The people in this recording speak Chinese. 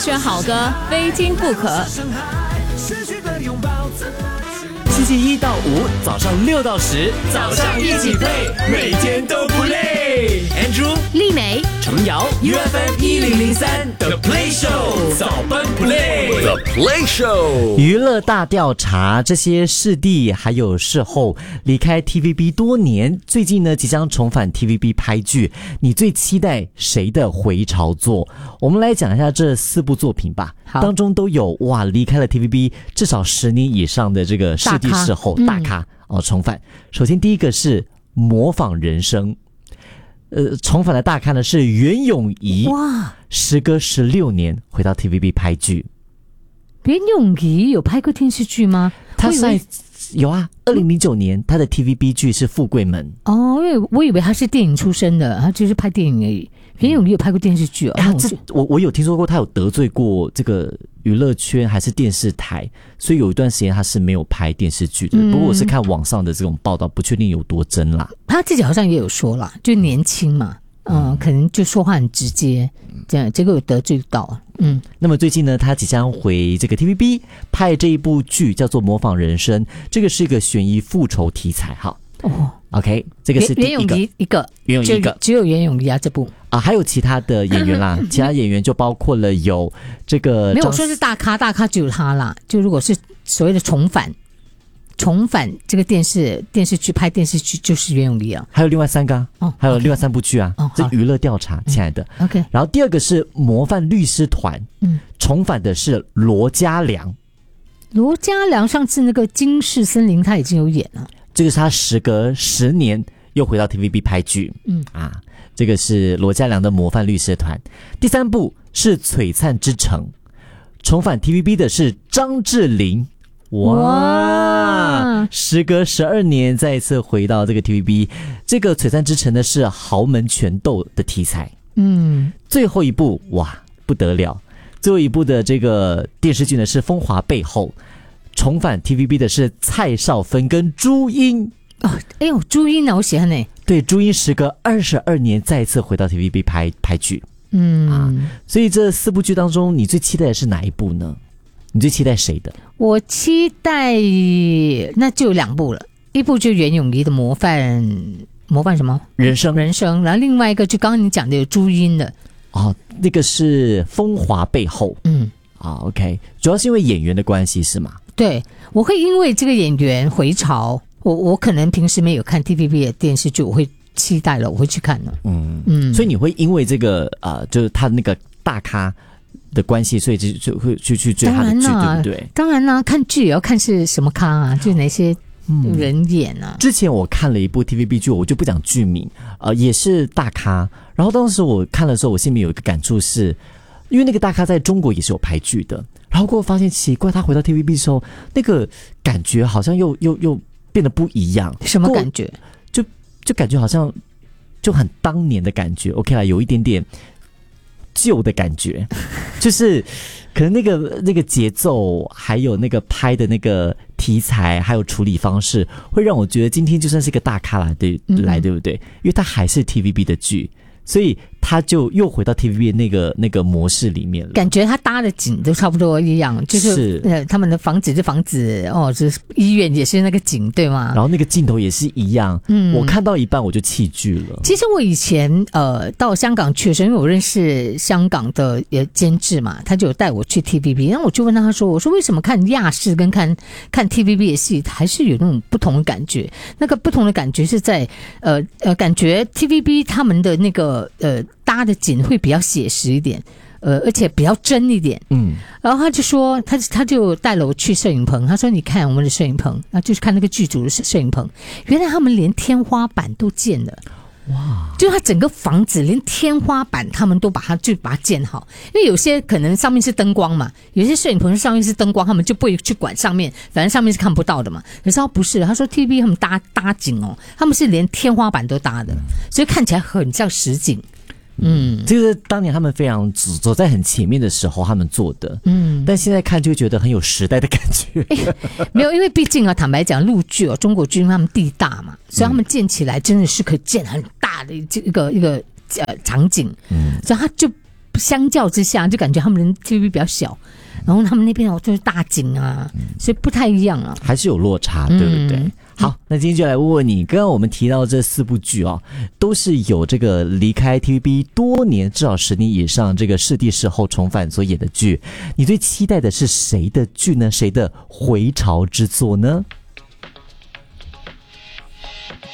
选好歌，非听不可。 星期一到五早上6到10，早上一起 play， 每天都不累。Andrew、 丽美、 程瑶 ，UFM 1003 The Play Show， 早班 Play，The Play Show， 娱乐大调查，这些视帝还有视后离开 TVB 多年，最近呢即将重返 TVB 拍剧，你最期待谁的回潮作？我们来讲一下这4部作品吧，当中都有离开了 TVB 至少10年以上的这个视帝视后大咖重返。首先第一个是模仿人生。重返的大咖呢是袁咏仪，时隔16年回到 TVB 拍剧。 袁咏仪有拍过电视剧吗？ 他有啊，2009年他的 TVB 剧是《富贵门》。 因为我以为他是电影出身的，他就是拍电影而已。袁咏仪有拍过电视剧我有听说过他有得罪过这个娱乐圈还是电视台，所以有一段时间他是没有拍电视剧的。不过我是看网上的这种报道，不确定有多真啦。 他自己好像也有说啦，就年轻嘛，可能就说话很直接，这样结果有得罪到。 那么最近呢，他即将回这个 TVB 拍这一部剧，叫做《模仿人生》，这个是一个悬疑复仇题材哈。OK， 这个是第一个。袁咏仪一个， 只有袁咏仪这部还有其他的演员啦，其他演员就包括了有这个没有说是大咖只有他啦。就如果是所谓的重返这个电视剧拍电视剧，就是袁咏仪啊， 还有另外3个还有另外3部剧啊，这娱乐调查，亲爱的。 OK， 然后第二个是模范律师团，重返的是罗嘉良。 罗嘉良上次那个金氏森林他已经有演了。 这个是他时隔10年又回到 TVB 拍剧，这个是罗嘉良的模范律师团。第3部是璀璨之城，重返 TVB 的是张智霖，时隔12年再一次回到这个 TVB。这个璀璨之城呢是豪门权斗的题材。最后一部不得了，最后一部的这个电视剧呢是风华背后，重返 TVB 的是蔡少芬跟朱茵。 朱茵我喜欢呢。 对，朱茵时隔22年再一次回到 TVB 拍剧。所以这4部剧当中，你最期待的是哪一部呢？你最期待谁的？ 我期待那就有2部了，一部就袁咏仪的模范什么人生，然后另外一个就刚刚你讲的有朱茵的那个是风华背后。OK， 主要是因为演员的关系是吗？ 对，我会因为这个演员回潮，我可能平时没有看 TVB 的电视剧，我会期待了，我会去看了。 所以你会因为这个就是他那个大咖的关系，所以就会去追他的剧，对不对？ 当然啦，看剧也要看是什么咖啊，就哪些人演啊。 之前我看了一部 TVB 剧，我就不讲剧名，也是大咖。然后当时我看的时候，我心里有一个感触是，因为那个大咖在中国也是有拍剧的，然后过后发现奇怪，他回到 TVB 的时候，那个感觉好像又变得不一样。 什么感觉？ 就感觉好像就很当年的感觉。OK 啦，有一点点旧的感觉，就是可能那个节奏，还有那个拍的那个题材，还有处理方式，会让我觉得今天就算是一个大咖来，对不对？因为他还是 TVB 的剧，所以他就又回到 TVB 那个模式里面了。 感觉他搭的景都差不多一样，就是他们的房子就是医院也是那个景，对吗？ 然后那个镜头也是一样。我看到一半我就弃剧了。 其实我以前到香港去的时候，因为我认识香港的监制嘛，他就有带我去 TVB， 然后我就问他说，我说为什么看亚视跟看 TVB 的戏还是有那种不同的感觉？那个不同的感觉是在感觉 TVB 他们的那个搭的景会比较写实一点，而且比较真一点。然后他就说，他就带了我去摄影棚，他说你看我们的摄影棚，然后就是看那个剧组的摄影棚，原来他们连天花板都建了。就他整个房子连天花板他们都把它建好，因为有些可能上面是灯光嘛，有些摄影棚上面是灯光，他们就不会去管上面，反正上面是看不到的嘛。可是他不是，他说 TVB 他们搭景他们是连天花板都搭的，所以看起来很像实景。 这个是当年他们非常走在很前面的时候他们做的，但现在看就会觉得很有时代的感觉。 没有，因为毕竟坦白讲，陆剧中国剧他们地大嘛，所以他们建起来真的是可以建很大的一个场景，所以他就相较之下，就感觉他们的 TVB 比较小，然后他们那边就是大景啊，所以不太一样啊， 还是有落差，对不对？好，那今天就来问问你，刚刚我们提到这4部剧哦，都是有这个离开 TVB 多年，至少10年以上，这个视帝视后重返所演的剧，你最期待的是谁的剧呢？谁的回潮之作呢？